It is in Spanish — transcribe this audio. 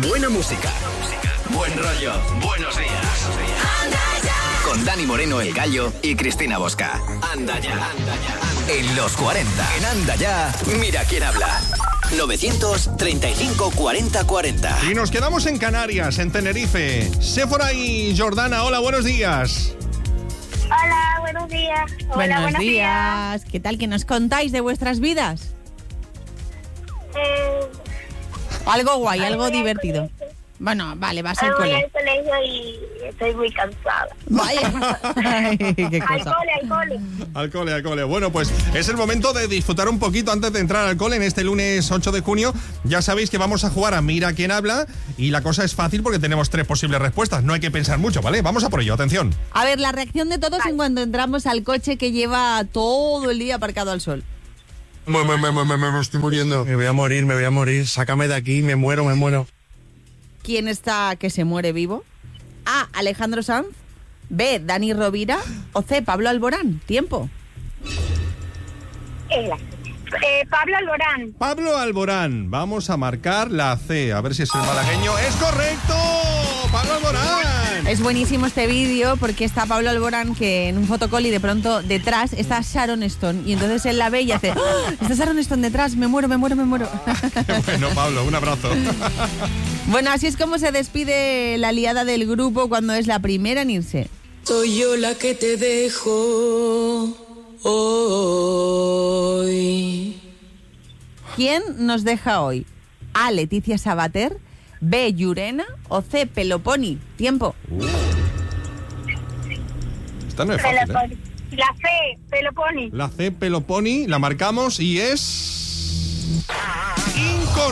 Buena música. Buen rollo. Buenos días. Con Dani Moreno, el Gallo, y Cristina Bosca. Anda ya. En los 40. En Anda ya. Mira quién habla. 935 40 40. Y nos quedamos en Canarias, en Tenerife. Séfora y Jordana, hola, buenos días. Hola, buenos días. Hola, buenos días. ¿Qué tal? ¿Qué nos contáis de vuestras vidas? Algo guay, algo divertido. Bueno, vale, vas al voy cole. al colegio y estoy muy cansada. Vaya. Ay, qué cosa. Al cole. Al cole. Bueno, pues es el momento de disfrutar un poquito antes de entrar al cole en este lunes 8 de junio. Ya sabéis que vamos a jugar a Mira quién habla y la cosa es fácil porque tenemos 3 posibles respuestas. No hay que pensar mucho, ¿vale? Vamos a por ello, atención. A ver, la reacción de todos en cuanto entramos al coche que lleva todo el día aparcado al sol. Me estoy muriendo. Me voy a morir. Sácame de aquí, me muero. ¿Quién está que se muere vivo? A. Alejandro Sanz. B. Dani Rovira. O C. Pablo Alborán. Tiempo. Pablo Alborán. Pablo Alborán. Vamos a marcar la C. A ver si es el malagueño. ¡Es correcto! ¡Pablo Alborán! Es buenísimo este vídeo porque está Pablo Alborán que en un fotocall y de pronto detrás está Sharon Stone y entonces él la ve y hace ¡oh! Está Sharon Stone detrás, me muero. Bueno, Pablo, un abrazo. Bueno, así es como se despide la aliada del grupo cuando es la primera en irse. Soy yo la que te dejo hoy. ¿Quién nos deja hoy? A. Leticia Sabater, B. Llurena o C. Peloponi. Tiempo. Esta no es fácil, ¿eh? La C, Peloponi. La C, Peloponi, la marcamos y es...